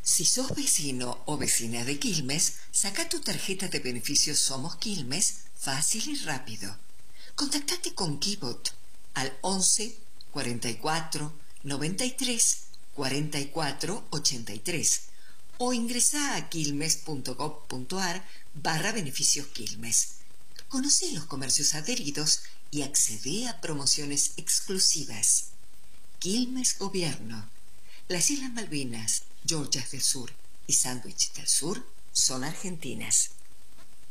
Si sos vecino o vecina de Quilmes, saca tu tarjeta de beneficios Somos Quilmes fácil y rápido. Contactate con Kibot al 11 44 93 44 83 o ingresá a quilmes.gov.ar/beneficios Quilmes. Conoce los comercios adheridos y accede a promociones exclusivas. Quilmes Gobierno. Las Islas Malvinas, Georgias del Sur y Sandwich del Sur son argentinas.